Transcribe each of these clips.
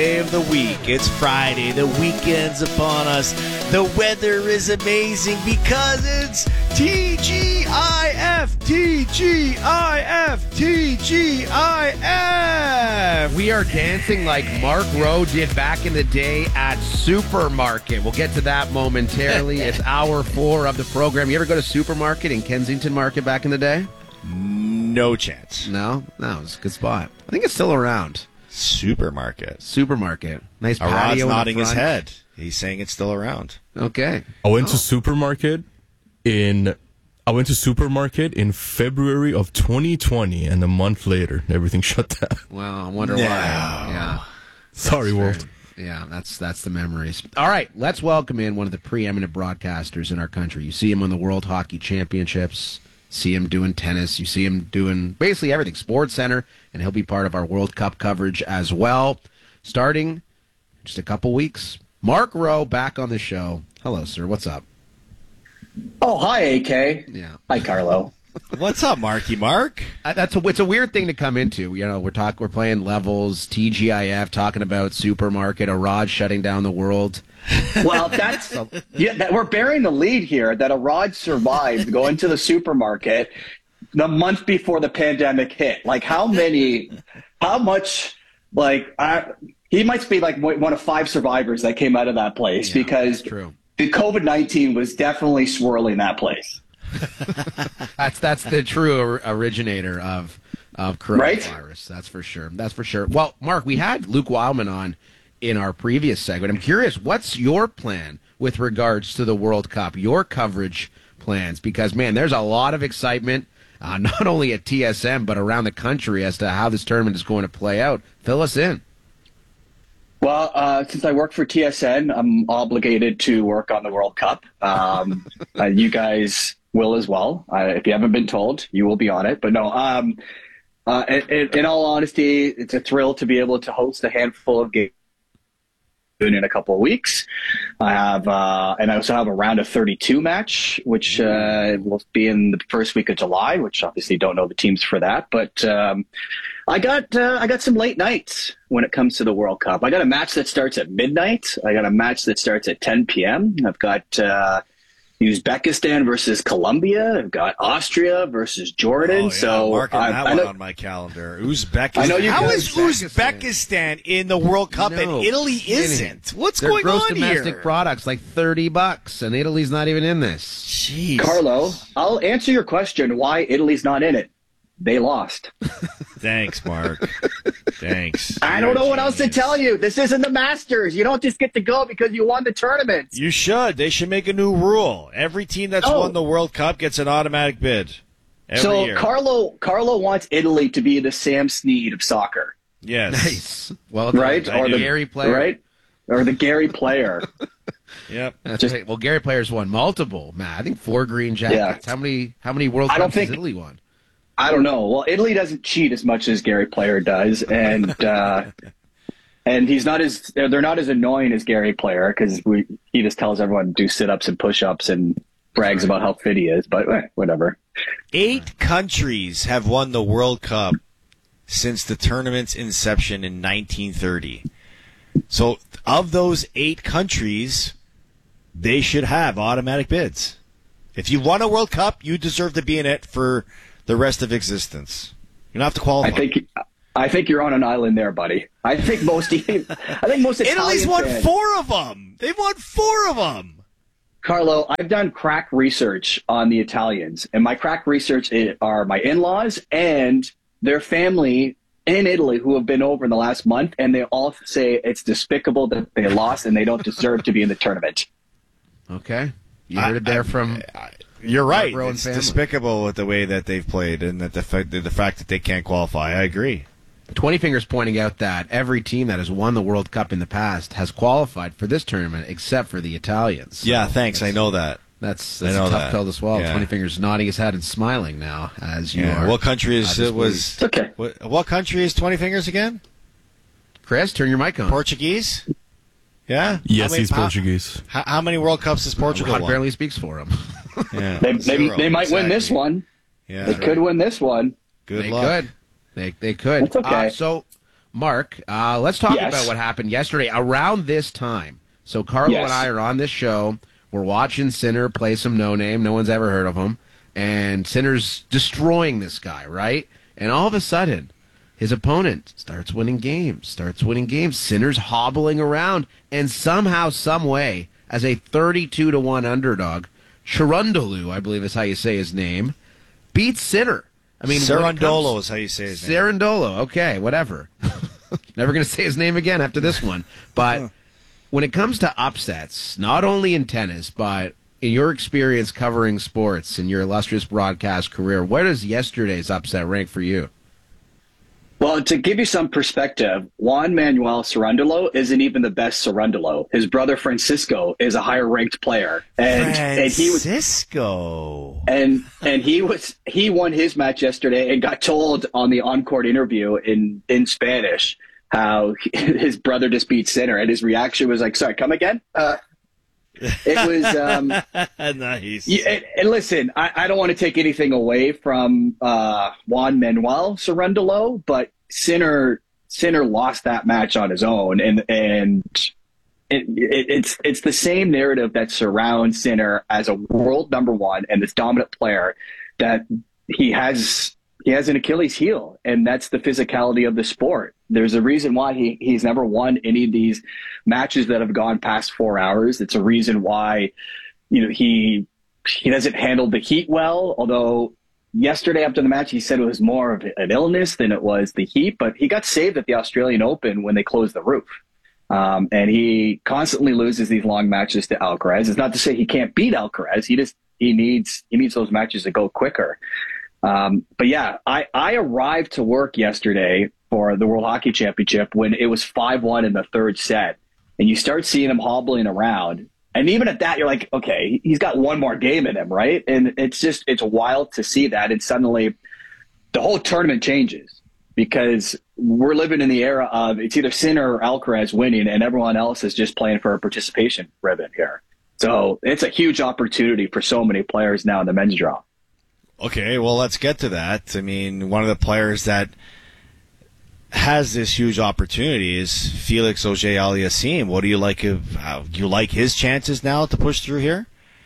Day of the week. It's Friday. The weekend's upon us. The weather is amazing because it's TGIF. We are dancing like Mark Rowe did back in the day at Supermarket. We'll get to that momentarily. It's hour 4 of the program. You ever go to Supermarket in Kensington Market back in the day? No chance. No, it was a good spot. I think it's still around. Supermarket. Nice patio. Arad's in the nodding his front. head. He's saying it's still around. Okay. I went to Supermarket in February of 2020, and a month later, everything shut down. Well, I wonder why. Yeah. Sorry, world. Yeah, that's the memories. All right, let's welcome in one of the preeminent broadcasters in our country. You see him on the World Hockey Championships. See him doing tennis. You see him doing basically everything. Sports Center, and he'll be part of our World Cup coverage as well. Starting in just a couple weeks. Mark Rowe back on the show. Hello, sir. What's up? Oh, hi, AK. Yeah. Hi, Carlo. What's up, Marky Mark? It's a weird thing to come into. You know, we're playing levels, TGIF, talking about Supermarket, Arad shutting down the world. Well, we're bearing the lead here that Arad survived going to the supermarket the month before the pandemic hit. Like, he might be like one of 5 survivors that came out of that place because true. The COVID-19 was definitely swirling that place. That's the true originator of coronavirus. Right? That's for sure. Well, Mark, we had Luke Wildman on in our previous segment. I'm curious, what's your plan with regards to the World Cup, your coverage plans? Because, man, there's a lot of excitement, not only at TSM, but around the country as to how this tournament is going to play out. Fill us in. Well, since I work for TSN, I'm obligated to work on the World Cup. You guys will as well. If you haven't been told, you will be on it. But no, in all honesty, it's a thrill to be able to host a handful of games in a couple of weeks. I have, and I also have a round of 32 match, which will be in the first week of July, which obviously don't know the teams for that. But I got some late nights when it comes to the World Cup. I got a match that starts at midnight. I got a match that starts at 10 p.m. I've got Uzbekistan versus Colombia. I've got Austria versus Jordan. Oh, yeah. So marking that one on my calendar. Uzbekistan. I know you How guys- is Uzbekistan in the World Cup and Italy isn't? What's Their going gross on domestic here? products like $30, and Italy's not even in this. Jeez. Carlo, I'll answer your question why Italy's not in it. They lost. Thanks, Mark. Thanks. I don't know what else to tell you. This isn't the Masters. You don't just get to go because you won the tournament. You should. They should make a new rule. Every team that's won the World Cup gets an automatic bid. Every year. Carlo wants Italy to be the Sam Snead of soccer. Yes. Nice. Well, Right? Or the Gary player. Right? Or the Gary player. Yep. That's right. Well, Gary players won multiple, Matt. I think 4 green jackets. Yeah. How many World I don't Cups has think- Italy won? I don't know. Well, Italy doesn't cheat as much as Gary Player does, and and they're not as annoying as Gary Player because he just tells everyone to do sit-ups and push-ups and brags about how fit he is. But whatever. 8 countries have won the World Cup since the tournament's inception in 1930. So, of those 8 countries, they should have automatic bids. If you won a World Cup, you deserve to be in it for the rest of existence. You don't have to qualify. I think you're on an island there, buddy. I think most Italy's Italian won fans- 4 of them. They've won 4 of them. Carlo, I've done crack research on the Italians, and my crack research are my in-laws and their family in Italy who have been over in the last month, and they all say it's despicable that they lost and they don't deserve to be in the tournament. Okay. You heard it there from... You're right. Rowan It's family. despicable with the way that they've played and that the fact that they can't qualify. I agree. 20 Fingers pointing out that every team that has won the World Cup in the past has qualified for this tournament except for the Italians. So Yeah, thanks. I know that. That's I know a tough that. pill to swallow. Yeah. 20 Fingers nodding his head and smiling now as you are. What country is this it was? It's okay. What country is 20 Fingers again? Chris, turn your mic on. Portuguese? Yeah. Yes, he's Portuguese. How many World Cups has Portugal Rod won? barely speaks for him. Yeah. They might win this Exactly. one. Yeah. They could win this one. Good They luck. could. They could. That's okay. So Mark, let's talk Yes. about what happened yesterday around this time. So Carlo Yes. and I are on this show. We're watching Sinner play some no-name. No one's ever heard of him. And Sinner's destroying this guy, right? And all of a sudden, his opponent starts winning games. Sinner's hobbling around. And somehow, some way, as a 32-1 underdog, Cherundolo, I believe is how you say his name, beats Sinner. I mean, Cerundolo is how you say his name. Cerundolo, okay, whatever. Never going to say his name again after this one. But when it comes to upsets, not only in tennis, but in your experience covering sports in your illustrious broadcast career, where does yesterday's upset rank for you? Well, to give you some perspective, Juan Manuel Cerundolo isn't even the best Cerundolo. His brother Francisco is a higher ranked player, and Francisco. he won his match yesterday and got told on the on-court interview in Spanish how his brother just beat Sinner, and his reaction was like, "Sorry, come again." It was nice. And listen, I don't want to take anything away from Juan Manuel Cerundolo, but Sinner lost that match on his own, and it's the same narrative that surrounds Sinner as a world number one and this dominant player, that he has an Achilles heel, and that's the physicality of the sport. There's a reason why he's never won any of these matches that have gone past 4 hours. It's a reason why, he doesn't handle the heat well, although yesterday after the match he said it was more of an illness than it was the heat, but he got saved at the Australian Open when they closed the roof. And he constantly loses these long matches to Alcaraz. It's not to say he can't beat Alcaraz. He needs those matches to go quicker. But yeah, I arrived to work yesterday for the World Hockey Championship when it was 5-1 in the third set, and you start seeing him hobbling around. And even at that, you're like, okay, he's got one more game in him, right? And it's wild to see that. And suddenly the whole tournament changes, because we're living in the era of it's either Sinner or Alcaraz winning, and everyone else is just playing for a participation ribbon here. So it's a huge opportunity for so many players now in the men's draw. Okay, well, let's get to that. I mean, one of the players that has this huge opportunity is Felix Auger-Aliassime. What do you like do you like his chances now to push through here?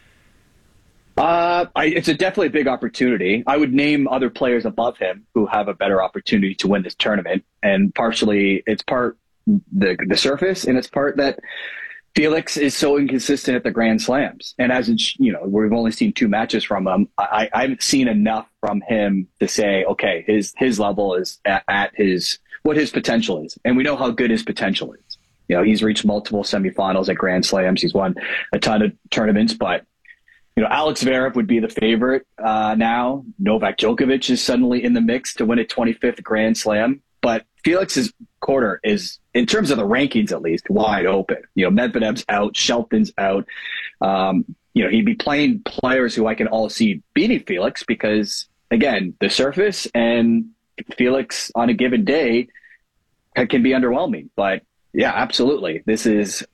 It's definitely a big opportunity. I would name other players above him who have a better opportunity to win this tournament, and partially it's part the surface, and it's part that Felix is so inconsistent at the Grand Slams. And we've only seen 2 matches from him. I haven't seen enough from him to say, okay, his level is at what his potential is. And we know how good his potential is. He's reached multiple semifinals at Grand Slams. He's won a ton of tournaments, but Alex Zverev would be the favorite now. Novak Djokovic is suddenly in the mix to win a 25th Grand Slam. But Felix's quarter is, in terms of the rankings at least, wide open. Medvedev's out, Shelton's out. He'd be playing players who I can all see beating Felix because, again, the surface and Felix on a given day can be underwhelming. But yeah, absolutely. This is,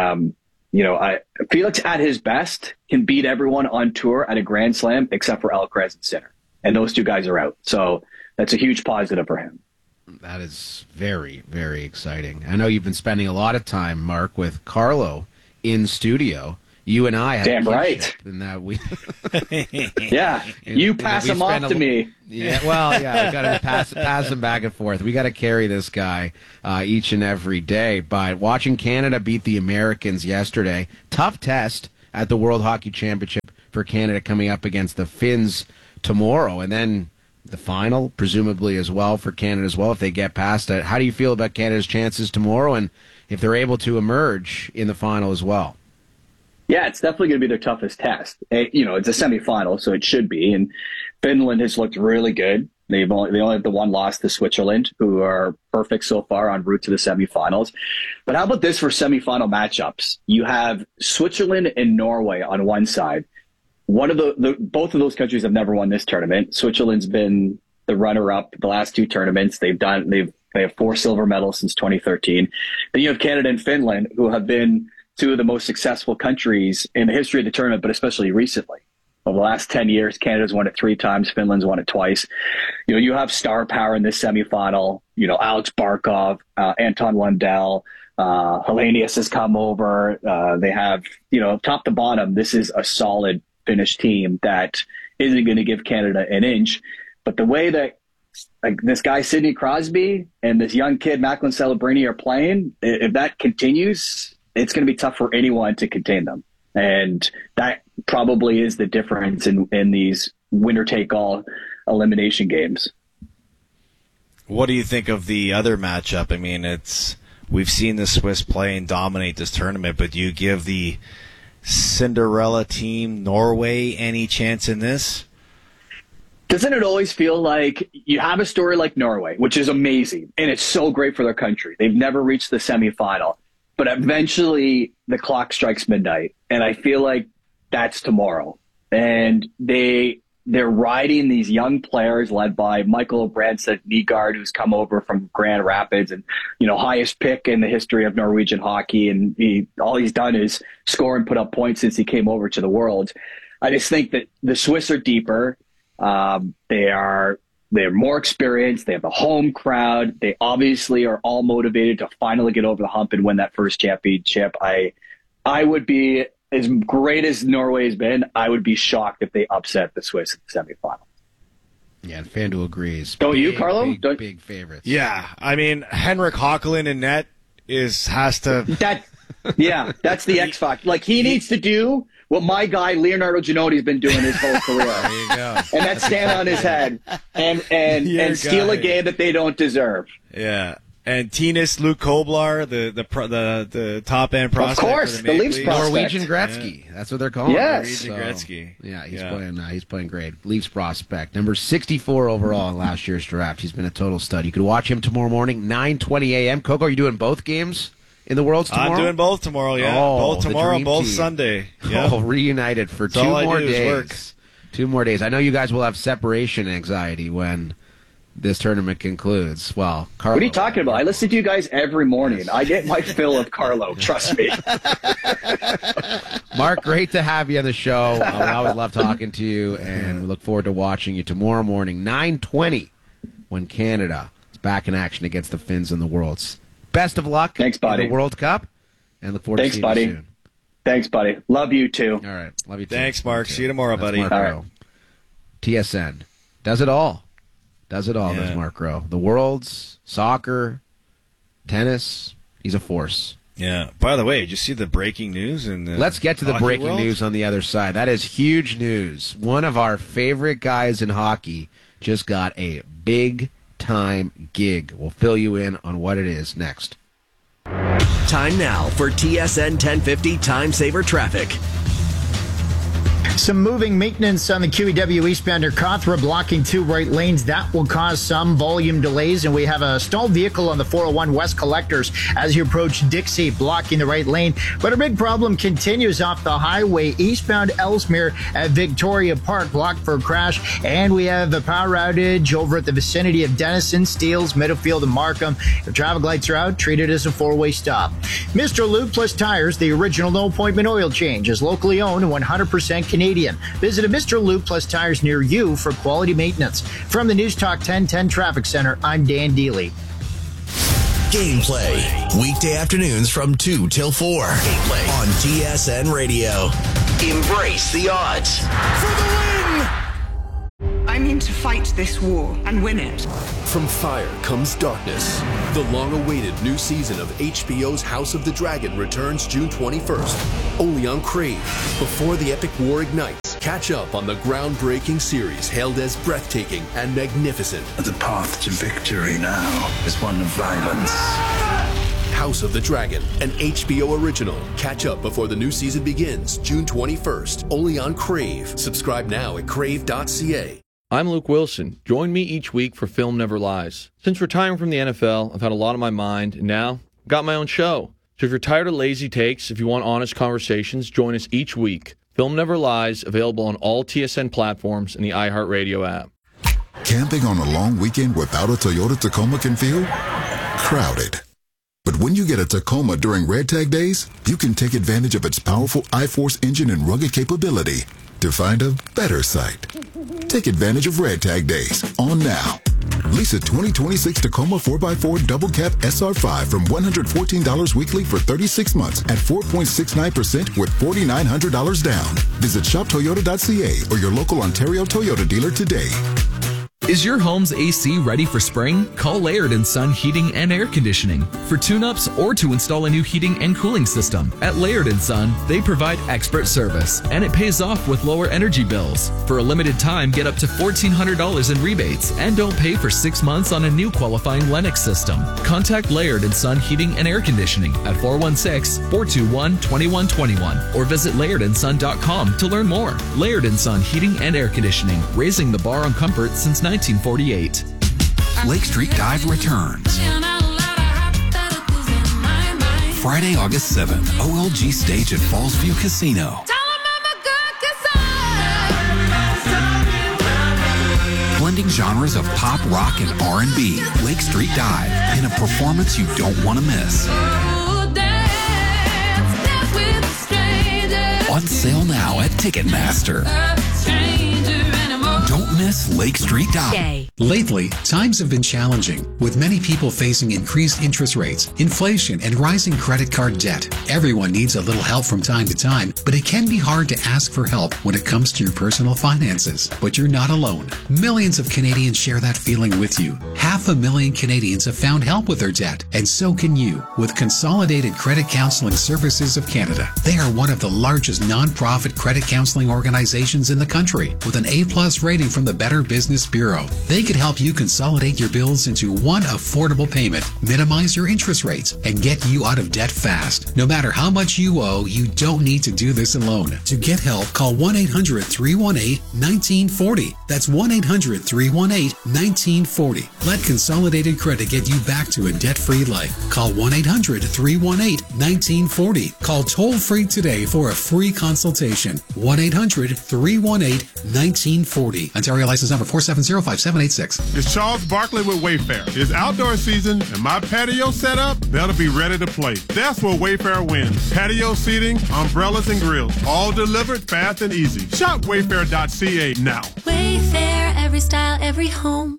Felix at his best can beat everyone on tour at a Grand Slam except for Alcaraz and Sinner. And those 2 guys are out. So that's a huge positive for him. That is very, very exciting. I know you've been spending a lot of time, Mark, with Carlo in studio. You and I have damn right. In that we, yeah, you pass him off to me. Yeah, well, yeah, we got to pass him back and forth. We got to carry this guy each and every day. But watching Canada beat the Americans yesterday, tough test at the World Hockey Championship for Canada, coming up against the Finns tomorrow, and then the final, presumably as well for Canada as well if they get past it. How do you feel about Canada's chances tomorrow, and if they're able to emerge in the final as well? Yeah, it's definitely going to be their toughest test. It's a semifinal, so it should be. And Finland has looked really good. They only have the one loss to Switzerland, who are perfect so far en route to the semifinals. But how about this for semifinal matchups? You have Switzerland and Norway on one side. Both of those countries have never won this tournament. Switzerland's been the runner-up the last 2 tournaments. They have 4 silver medals since 2013. Then you have Canada and Finland, who have been 2 of the most successful countries in the history of the tournament, but especially recently. Over the last 10 years, Canada's won it 3 times. Finland's won it twice. You have star power in this semifinal. Alex Barkov, Anton Lundell, Hellenius has come over. They have, top to bottom, this is a solid Finnish team that isn't going to give Canada an inch. But the way that this guy, Sidney Crosby, and this young kid, Macklin Celebrini, are playing, if that continues, it's going to be tough for anyone to contain them. And that probably is the difference in these winner-take-all elimination games. What do you think of the other matchup? I mean, we've seen the Swiss play and dominate this tournament, but do you give the Cinderella team, Norway, any chance in this? Doesn't it always feel like you have a story like Norway, which is amazing, and it's so great for their country. They've never reached the semifinal, but eventually the clock strikes midnight, and I feel like that's tomorrow. And they're riding these young players led by Michael Brandseth-Nygaard, who's come over from Grand Rapids and, highest pick in the history of Norwegian hockey. And all he's done is score and put up points since he came over to the World. I just think that the Swiss are deeper. They're more experienced. They have a home crowd. They obviously are all motivated to finally get over the hump and win that first championship. I would be, as great as Norway has been, I would be shocked if they upset the Swiss in the semifinal. Yeah, and FanDuel agrees. Don't you, Carlo? Big favorites. Yeah, I mean, Henrik Hagelin in net has to. That's the X factor. Like, he needs to do what my guy Leonardo Ginotti's been doing his whole career. There you go. And that's stand on his head and steal a game that they don't deserve. Yeah. And Tinas Luke Koblar, the top end prospect. Of course, the Leafs prospect. Norwegian Gretzky. Yeah. That's what they're calling yes. him. Norwegian Gretzky. Yeah, he's playing great. Leafs prospect. Number 64 overall in last year's draft. He's been a total stud. You can watch him tomorrow morning, 9:20 a.m. Coco, are you doing both games in the Worlds tomorrow? I'm doing both tomorrow, yeah. Both tomorrow, both team. Sunday. Yeah. Reunited for That's 2 more days. 2 more days. I know you guys will have separation anxiety when this tournament concludes. Well, Carlo. What are you talking about? I listen to you guys every morning. Yes. I get my fill of Carlo. Trust me. Mark, great to have you on the show. We always love talking to you, and we look forward to watching you tomorrow morning, 9:20, when Canada is back in action against the Finns in the Worlds. Best of luck in the World Cup, and look forward to seeing you soon. Thanks, buddy. Love you, too. All right. Love you, too. Thanks, Mark. See you tomorrow, buddy. Mark Rowe. TSN. Does it all. Does Mark Rowe. The Worlds, soccer, tennis. He's a force. Yeah. By the way, did you see the breaking news? Let's get to the breaking news on the other side. That is huge news. One of our favorite guys in hockey just got a big-time gig. We'll fill you in on what it is next. Time now for TSN 1050 Time Saver Traffic. Some moving maintenance on the QEW eastbound Carthra blocking 2 right lanes. That will cause some volume delays. And we have a stalled vehicle on the 401 West Collectors as you approach Dixie, blocking the right lane. But a big problem continues off the highway eastbound Ellesmere at Victoria Park, blocked for a crash. And we have a power outage over at the vicinity of Denison, Steeles, Middlefield, and Markham. The traffic lights are out, treated as a 4-way stop. Mr. Luke Plus Tires, the original no appointment oil change, is locally owned and 100% Canadian. Visit a Mr. Luke Plus Tires near you for quality maintenance. From the News Talk 1010 Traffic Center, I'm Dan Deely. Gameplay. Weekday afternoons from 2 till 4. Gameplay on TSN Radio. Embrace the odds. For the win! I mean to fight this war and win it. From fire comes darkness. The long-awaited new season of HBO's House of the Dragon returns June 21st, only on Crave. Before the epic war ignites, catch up on the groundbreaking series hailed as breathtaking and magnificent. The path to victory now is one of violence. House of the Dragon, an HBO original. Catch up before the new season begins, June 21st, only on Crave. Subscribe now at crave.ca. I'm Luke Wilson. Join me each week for Film Never Lies. Since retiring from the NFL, I've had a lot on my mind, and now I've got my own show. So if you're tired of lazy takes, if you want honest conversations, join us each week. Film Never Lies, available on all TSN platforms and the iHeartRadio app. Camping on a long weekend without a Toyota Tacoma can feel crowded. But when you get a Tacoma during Red Tag Days, you can take advantage of its powerful iForce engine and rugged capability to find a better site. Take advantage of Red Tag Days on now. Lease a 2026 Tacoma 4x4 Double Cab SR5 from $114 weekly for 36 months at 4.69% with $4,900 down. Visit shoptoyota.ca or your local Ontario Toyota dealer today. Is your home's AC ready for spring? Call Laird & Son Heating and Air Conditioning for tune-ups or to install a new heating and cooling system. At Laird & Son, they provide expert service, and it pays off with lower energy bills. For a limited time, get up to $1,400 in rebates and don't pay for 6 months on a new qualifying Lennox system. Contact Laird & Son Heating and Air Conditioning at 416-421-2121 or visit lairdandson.com to learn more. Laird & Son Heating and Air Conditioning, raising the bar on comfort since 1948. Lake Street Dive returns. Friday, August 7th, OLG stage at Fallsview Casino. Blending genres of pop, rock, and R&B. Lake Street Dive in a performance you don't want to miss. On sale now at Ticketmaster. Don't miss Lake Street Dive. Lately, times have been challenging, with many people facing increased interest rates, inflation, and rising credit card debt. Everyone needs a little help from time to time, but it can be hard to ask for help when it comes to your personal finances. But you're not alone. Millions of Canadians share that feeling with you. 500,000 Canadians have found help with their debt, and so can you, with Consolidated Credit Counseling Services of Canada. They are one of the largest non-profit credit counseling organizations in the country, with an A+ rating from the Better Business Bureau. They could help you consolidate your bills into one affordable payment, minimize your interest rates, and get you out of debt fast. No matter how much you owe, you don't need to do this alone. To get help, call 1-800-318-1940. That's 1-800-318-1940. Let Consolidated Credit get you back to a debt-free life. Call 1-800-318-1940. Call toll-free today for a free consultation. 1-800-318-1940. Ontario license number 4705786. It's Charles Barkley with Wayfair. It's outdoor season and my patio set up, that'll be ready to play. That's where Wayfair wins. Patio seating, umbrellas, and grills. All delivered fast and easy. Shop wayfair.ca now. Wayfair, every style, every home.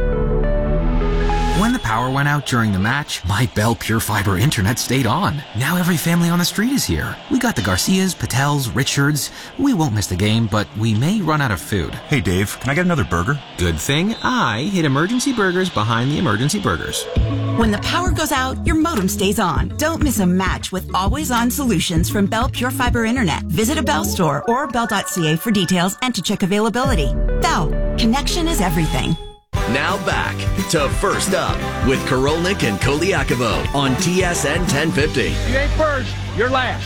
When the power went out during the match, my Bell Pure Fiber internet stayed on. Now every family on the street is here. We got the Garcias, Patels, Richards. We won't miss the game, but we may run out of food. Hey Dave, can I get another burger? Good thing I hid Emergency Burgers behind the Emergency Burgers. When the power goes out, your modem stays on. Don't miss a match with always-on solutions from Bell Pure Fiber Internet. Visit a Bell store or bell.ca for details and to check availability. Bell, connection is everything. Now back to First Up with Korolnik and Koliakovo on TSN 1050. You ain't first, you're last.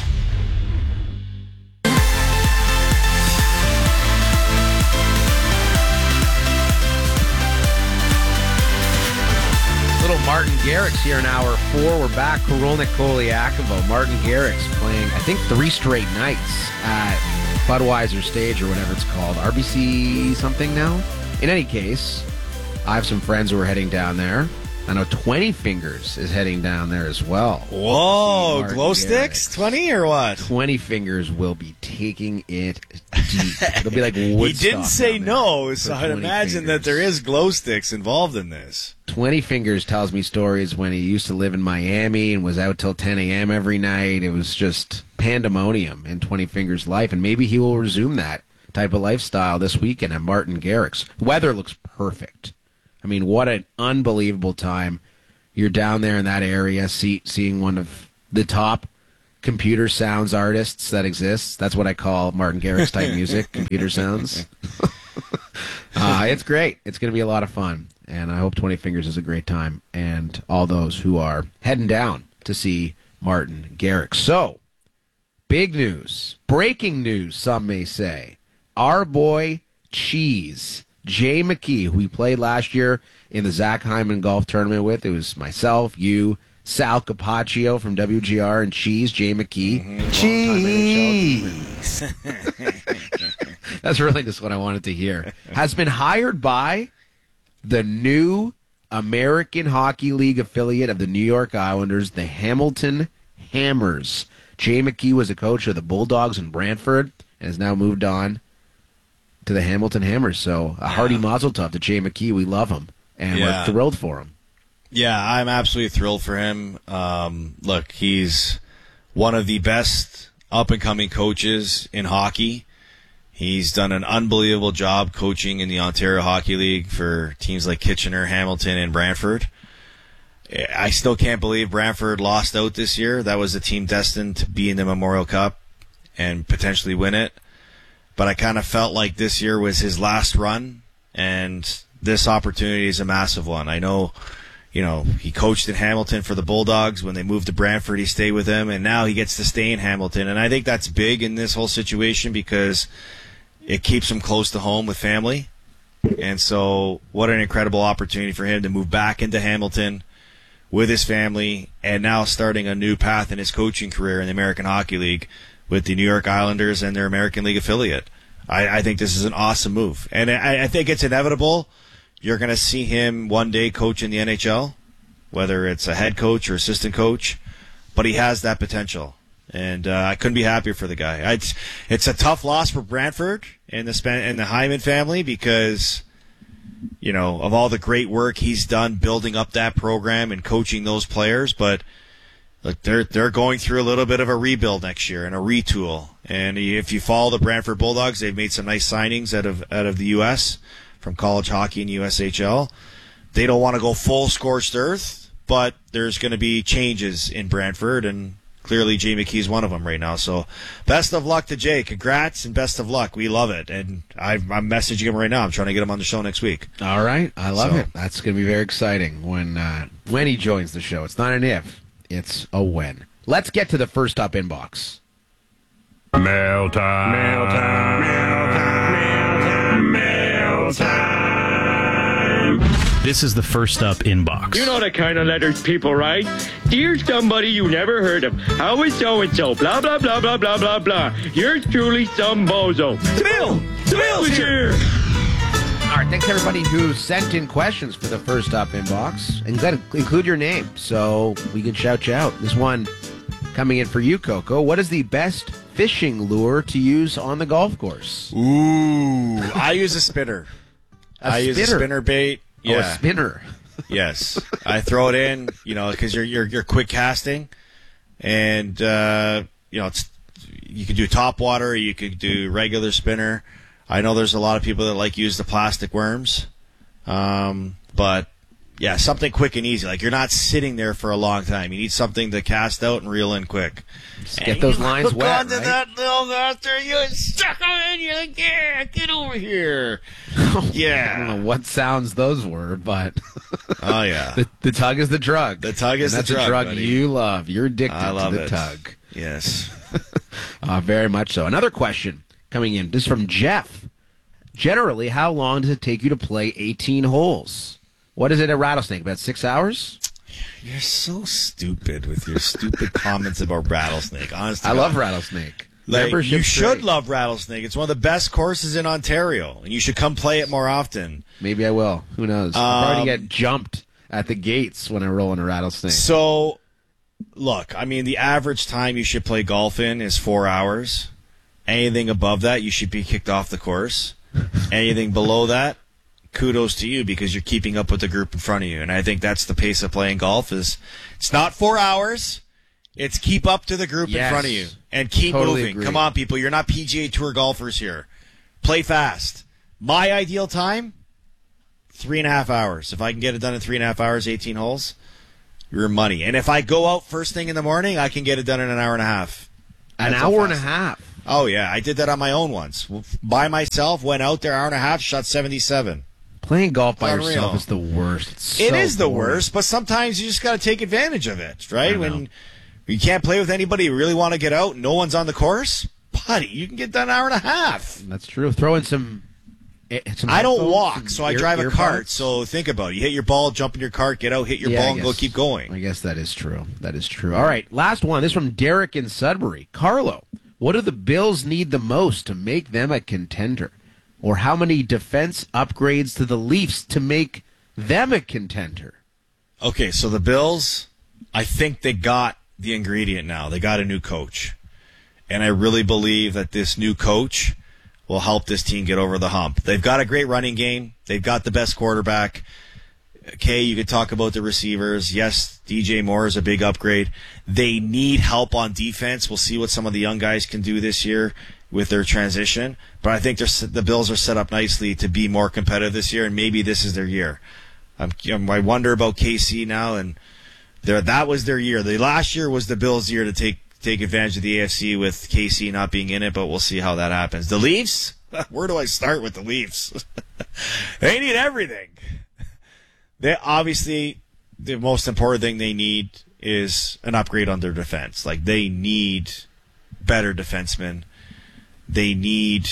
Little Martin Garrix here in hour 4. We're back. Korolnik, Koliakovo. Martin Garrix playing, I think, 3 straight nights at Budweiser Stage or whatever it's called. RBC something now? In any case, I have some friends who are heading down there. I know 20 Fingers is heading down there as well. Whoa, glow sticks? 20 or what? 20 Fingers will be taking it deep. It'll be like Woodstock. He didn't say no, so I'd imagine that there is glow sticks involved in this. 20 Fingers tells me stories when he used to live in Miami and was out till 10 a.m. every night. It was just pandemonium in 20 Fingers' life, and maybe he will resume that type of lifestyle this weekend at Martin Garrix. The weather looks perfect. I mean, what an unbelievable time. You're down there in that area seeing one of the top computer sounds artists that exists. That's what I call Martin Garrix type music, computer sounds. It's great. It's going to be a lot of fun. And I hope 20 Fingers is a great time. And all those who are heading down to see Martin Garrix. So, big news. Breaking news, some may say. Our boy Cheese, Jay McKee, who we played last year in the Zach Hyman golf tournament with. It was myself, you, Sal Capaccio from WGR, and Cheese, Jay McKee. Mm-hmm. Cheese! That's really just what I wanted to hear. Has been hired by the new American Hockey League affiliate of the New York Islanders, the Hamilton Hammers. Jay McKee was a coach of the Bulldogs in Brantford and has now moved on to the Hamilton Hammers. So a hearty mazel tov to Jay McKee. We love him, and we're thrilled for him. Yeah, I'm absolutely thrilled for him. Look, he's one of the best up-and-coming coaches in hockey. He's done an unbelievable job coaching in the Ontario Hockey League for teams like Kitchener, Hamilton, and Brantford. I still can't believe Brantford lost out this year. That was a team destined to be in the Memorial Cup and potentially win it. But I kind of felt like this year was his last run, and this opportunity is a massive one. I know, he coached in Hamilton for the Bulldogs. When they moved to Brantford, he stayed with them, and now he gets to stay in Hamilton. And I think that's big in this whole situation because it keeps him close to home with family. And so what an incredible opportunity for him to move back into Hamilton with his family and now starting a new path in his coaching career in the American Hockey League with the New York Islanders and their American League affiliate. I think this is an awesome move. And I think it's inevitable. You're going to see him one day coach in the NHL, whether it's a head coach or assistant coach, but he has that potential. And I couldn't be happier for the guy. It's a tough loss for Brantford and the Hyman family because, of all the great work he's done building up that program and coaching those players. But look, they're going through a little bit of a rebuild next year and a retool. And if you follow the Brantford Bulldogs, they've made some nice signings out of the U.S. from college hockey and USHL. They don't want to go full scorched earth, but there's going to be changes in Brantford, and clearly Jay McKee is one of them right now. So best of luck to Jay. Congrats and best of luck. We love it. And I'm messaging him right now. I'm trying to get him on the show next week. All right. I love it. That's going to be very exciting when he joins the show. It's not an if. It's a when. Let's get to the first up inbox. Mail time. Mail time. Mail time. Mail time. This is the first up inbox. You know the kind of letters people write. Dear somebody you never heard of. How is so-and-so? Blah, blah, blah, blah, blah, blah, blah. Yours truly, some bozo. Bill's here. All right, thanks everybody who sent in questions for the first up inbox. And include your name so we can shout you out. This one coming in for you, Coco. What is the best fishing lure to use on the golf course? I use a spinner. Use a spinner bait. Yeah. Oh, a spinner. Yes. I throw it in, because you're quick casting. And, you can do top water, or you can do regular spinner. I know there's a lot of people that use the plastic worms. But, yeah, something quick and easy. Like, you're not sitting there for a long time. You need something to cast out and reel in quick. Just get those lines wet, onto right? That little after you suck them in. You're like, yeah, get over here. Yeah. I don't know what sounds those were, but oh yeah, the tug is the drug. The tug is that's the drug. That's a drug buddy. you love. You're addicted to the it. tug. Yes, very much so. Another question coming in. This is from Jeff. Generally, how long does it take you to play 18 holes? What is it at Rattlesnake? About 6 hours? You're so stupid with your stupid comments about Rattlesnake. Honestly, I love Rattlesnake. You should love Rattlesnake. It's one of the best courses in Ontario, and you should come play it more often. Maybe I will. Who knows? I'll probably get jumped at the gates when I roll in a Rattlesnake. So, look, the average time you should play golf in is 4 hours. Anything above that, you should be kicked off the course. Anything below that, kudos to you because you're keeping up with the group in front of you. And I think that's the pace of playing golf is it's not 4 hours. It's keep up to the group in front of you and keep moving. Agree. Come on, people. You're not PGA Tour golfers here. Play fast. My ideal time, 3.5 hours. If I can get it done in 3.5 hours, 18 holes, you're money. And if I go out first thing in the morning, I can get it done in an hour and a half. An hour and a half? Oh, yeah. I did that on my own once. By myself, went out there, hour and a half, shot 77. Playing golf by yourself is the worst. It is the worst, but sometimes you just got to take advantage of it, right? When you can't play with anybody, you really want to get out, no one's on the course, buddy, you can get done an hour and a half. That's true. Throw in some I don't walk, so I drive a cart, so think about it. You hit your ball, jump in your cart, get out, hit your ball, and go keep going. I guess that is true. That is true. All right, last one. This is from Derek in Sudbury. Carlo, what do the Bills need the most to make them a contender? Or how many defense upgrades to the Leafs to make them a contender? Okay, so the Bills, I think they got the ingredient now. They got a new coach. And I really believe that this new coach will help this team get over the hump. They've got a great running game. They've got the best quarterback. Okay, you could talk about the receivers. Yes, DJ Moore is a big upgrade. They need help on defense. We'll see what some of the young guys can do this year with their transition. But I think the Bills are set up nicely to be more competitive this year, and maybe this is their year. I wonder about KC now, and that was their year. The last year was the Bills' year to take advantage of the AFC with KC not being in it, but we'll see how that happens. The Leafs? Where do I start with the Leafs? They need everything. They obviously, the most important thing they need is an upgrade on their defense. Like, they need better defensemen. They need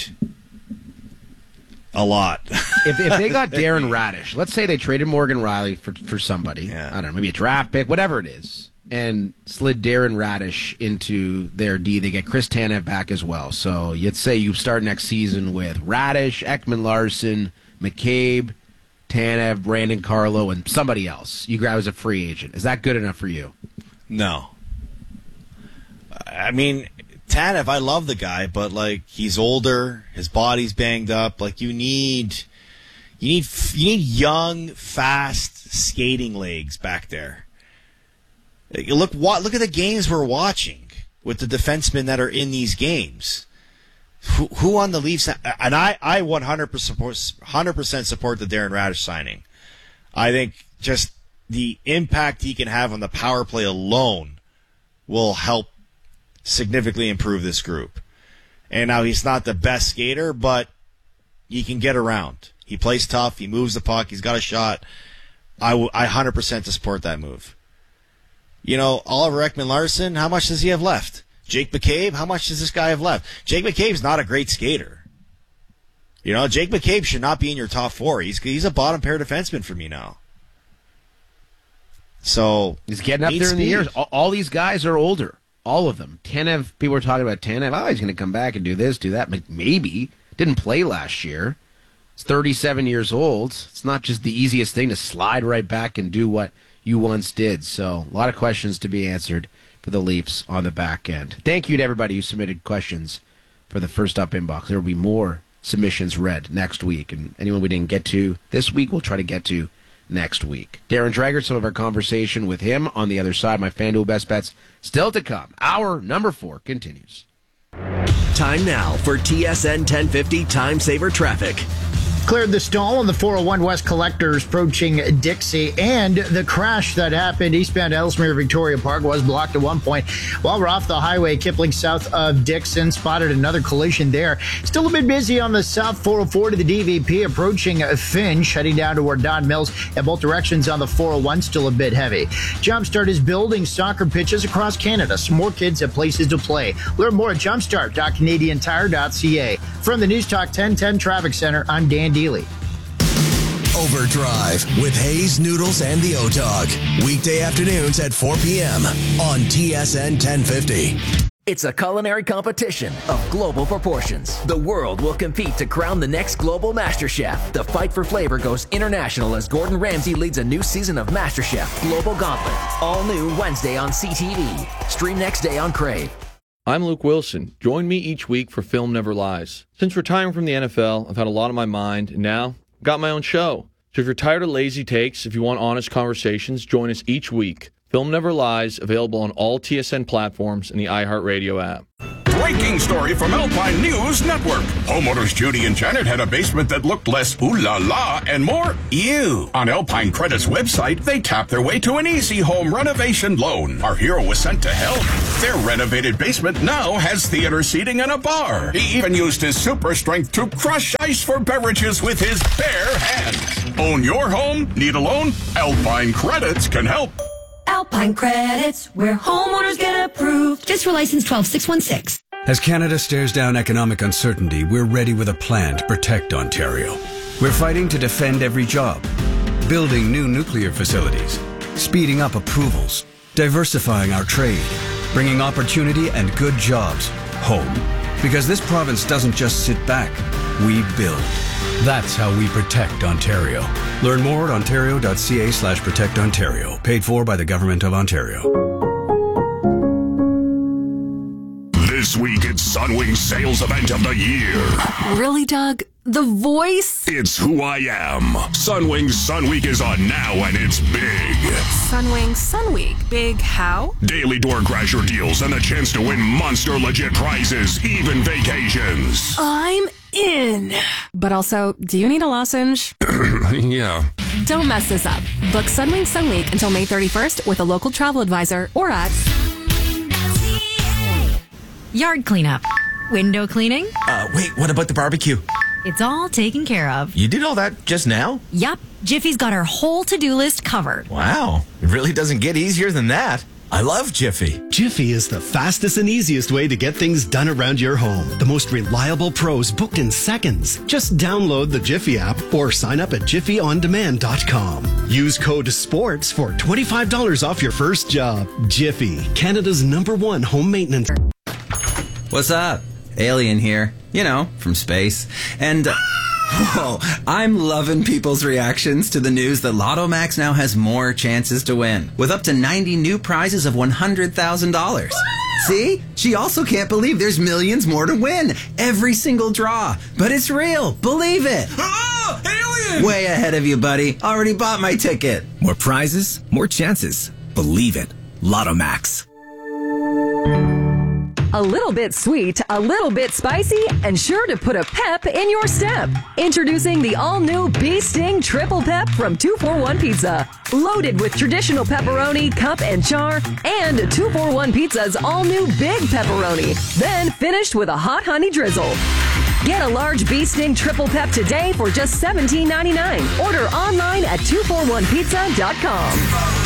a lot. if they got Darren Radish, let's say they traded Morgan Rielly for somebody, I don't know, maybe a draft pick, whatever it is, and slid Darren Radish into their D, they get Chris Tanev back as well. So you'd say you start next season with Radish, Ekman-Larsson, McCabe, Tanev, Brandon Carlo, and somebody else you grab as a free agent. Is that good enough for you? No. I mean, Tanev, I love the guy, but like, he's older, his body's banged up. Like, you need young, fast skating legs back there. Look at the games we're watching with the defensemen that are in these games. Who on the Leafs? And I 100% support the Darren Radish signing. I think just the impact he can have on the power play alone will help significantly improve this group. And now he's not the best skater, but he can get around. He plays tough. He moves the puck. He's got a shot. I 100% support that move. You know, Oliver Ekman-Larsson, how much does he have left? Jake McCabe, how much does this guy have left? Jake McCabe's not a great skater. You know, Jake McCabe should not be in your top four. He's a bottom pair defenseman for me now. So he's getting up there in the years. All these guys are older. All of them. Tanev, people were talking about Tanev. Oh, he's going to come back and do this, do that. Maybe. Didn't play last year. He's 37 years old. It's not just the easiest thing to slide right back and do what you once did. So a lot of questions to be answered for the Leafs on the back end. Thank you to everybody who submitted questions for the First Up Inbox. There will be more submissions read next week, and anyone we didn't get to this week, we'll try to get to next week. Darren Dreger, some of our conversation with him on the other side. My FanDuel Best Bets still to come. Hour number 4 continues. Time now for TSN 1050 Time Saver Traffic. Cleared the stall on the 401 West Collectors approaching Dixie, and the crash that happened eastbound Ellesmere Victoria Park was blocked at one point. While we're off the highway, Kipling south of Dixon spotted another collision there. Still a bit busy on the south 404 to the DVP approaching Finch, heading down toward Don Mills in both directions on the 401, still a bit heavy. Jumpstart is building soccer pitches across Canada. Some more kids have places to play. Learn more at jumpstart.canadiantire.ca. From the News Talk 1010 Traffic Center, I'm Dan Dealey. Overdrive with Hayes, Noodles, and the O-Dog. Weekday afternoons at 4 p.m. on TSN 1050. It's a culinary competition of global proportions. The world will compete to crown the next global MasterChef. The fight for flavor goes international as Gordon Ramsay leads a new season of MasterChef Global Gauntlet. All new Wednesday on CTV. Stream next day on Crave. I'm Luke Wilson. Join me each week for Film Never Lies. Since retiring from the NFL, I've had a lot on my mind, and now I've got my own show. So if you're tired of lazy takes, if you want honest conversations, join us each week. Film Never Lies, available on all TSN platforms and the iHeartRadio app. Breaking story from Alpine News Network. Homeowners Judy and Janet had a basement that looked less ooh la la and more ew. On Alpine Credit's website, they tapped their way to an easy home renovation loan. Our hero was sent to help. Their renovated basement now has theater seating and a bar. He even used his super strength to crush ice for beverages with his bare hands. Own your home? Need a loan? Alpine Credits can help. Alpine Credits, where homeowners get approved. Just for license 12616. As Canada stares down economic uncertainty, we're ready with a plan to protect Ontario. We're fighting to defend every job, building new nuclear facilities, speeding up approvals, diversifying our trade, bringing opportunity and good jobs home. Because this province doesn't just sit back, we build. That's how we protect Ontario. Learn more at ontario.ca/protectontario. Paid for by the Government of Ontario. This week, it's Sunwing's sales event of the year. Really, Doug? The voice? It's who I am. Sunwing's Sun Week is on now, and it's big. Sunwing Sun Week. Big how? Daily door crasher deals and the chance to win monster legit prizes, even vacations. I'm in. But also, do you need a lozenge? Yeah. Don't mess this up. Book Sunwing Sun Week until May 31st with a local travel advisor or at yard cleanup, window cleaning. Wait, what about the barbecue? It's all taken care of. You did all that just now? Yup. Jiffy's got our whole to-do list covered. Wow. It really doesn't get easier than that. I love Jiffy. Jiffy is the fastest and easiest way to get things done around your home. The most reliable pros booked in seconds. Just download the Jiffy app or sign up at jiffyondemand.com. Use code SPORTS for $25 off your first job. Jiffy, Canada's #1 home maintenance. What's up? Alien here. You know, from space. And, I'm loving people's reactions to the news that Lotto Max now has more chances to win, with up to 90 new prizes of $100,000. See? She also can't believe there's millions more to win. Every single draw. But it's real. Believe it. Oh, alien! Way ahead of you, buddy. Already bought my ticket. More prizes, more chances. Believe it. Lotto Max. A little bit sweet, a little bit spicy, and sure to put a pep in your step. Introducing the all-new Bee Sting Triple Pep from 241 Pizza. Loaded with traditional pepperoni, cup, and char, and 241 Pizza's all-new Big Pepperoni. Then finished with a hot honey drizzle. Get a large Bee Sting Triple Pep today for just $17.99. Order online at 241pizza.com.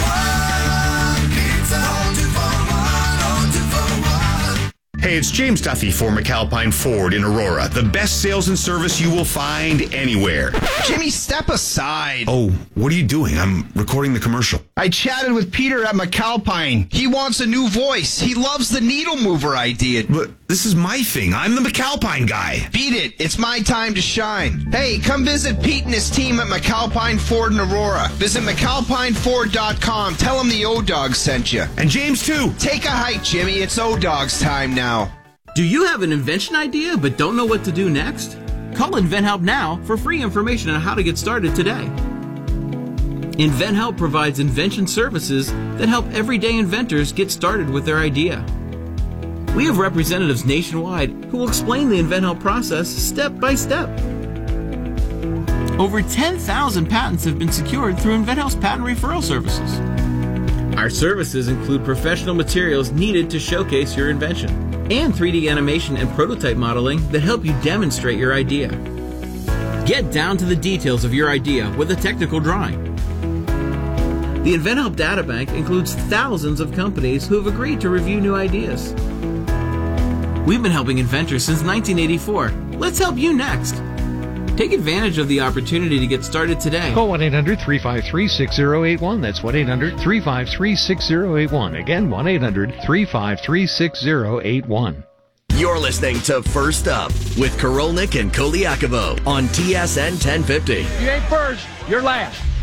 Hey, it's James Duffy for McAlpine Ford in Aurora. The best sales and service you will find anywhere. Jimmy, step aside. Oh, what are you doing? I'm recording the commercial. I chatted with Peter at McAlpine. He wants a new voice. He loves the needle mover idea. But this is my thing. I'm the McAlpine guy. Beat it. It's my time to shine. Hey, come visit Pete and his team at McAlpine Ford in Aurora. Visit McAlpineFord.com. Tell him the O-Dog sent you. And James, too. Take a hike, Jimmy. It's O-Dog's time now. Do you have an invention idea but don't know what to do next? Call InventHelp now for free information on how to get started today. InventHelp provides invention services that help everyday inventors get started with their idea. We have representatives nationwide who will explain the InventHelp process step by step. Over 10,000 patents have been secured through InventHelp's patent referral services. Our services include professional materials needed to showcase your invention, and 3D animation and prototype modeling that help you demonstrate your idea. Get down to the details of your idea with a technical drawing. The InventHelp Databank includes thousands of companies who have agreed to review new ideas. We've been helping inventors since 1984. Let's help you next. Take advantage of the opportunity to get started today. Call 1-800-353-6081. That's 1-800-353-6081. Again, 1-800-353-6081. You're listening to First Up with Korolnik and Koliakovo on TSN 1050. You ain't first, you're last.